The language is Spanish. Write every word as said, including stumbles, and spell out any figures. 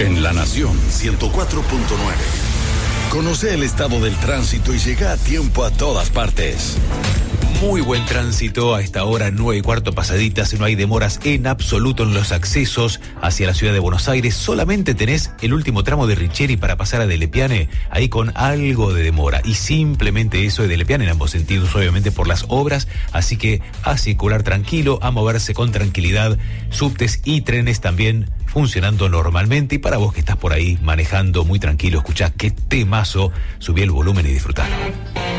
En La Nación ciento cuatro punto nueve. Conoce el estado del tránsito y llega a tiempo a todas partes. Muy buen tránsito a esta hora, nueve y cuarto pasaditas, no hay demoras en absoluto en los accesos hacia la ciudad de Buenos Aires. Solamente tenés el último tramo de Richeri para pasar a Delle Piane, ahí con algo de demora. Y simplemente eso de Delle Piane en ambos sentidos, obviamente por las obras. Así que a circular tranquilo, a moverse con tranquilidad. Subtes y trenes también funcionando normalmente. Y para vos que estás por ahí manejando muy tranquilo, escuchá qué temazo, subí el volumen y disfrutalo.